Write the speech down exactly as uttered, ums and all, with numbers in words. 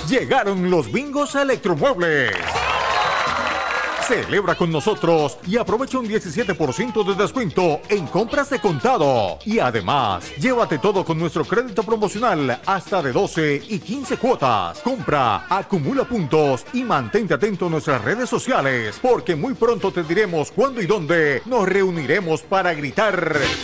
Llegaron los bingos a Electromuebles. Celebra con nosotros y aprovecha un diecisiete por ciento de descuento en compras de contado. Y además, llévate todo con nuestro crédito promocional hasta de doce y quince cuotas. Compra, acumula puntos y mantente atento a nuestras redes sociales, porque muy pronto te diremos cuándo y dónde nos reuniremos para gritar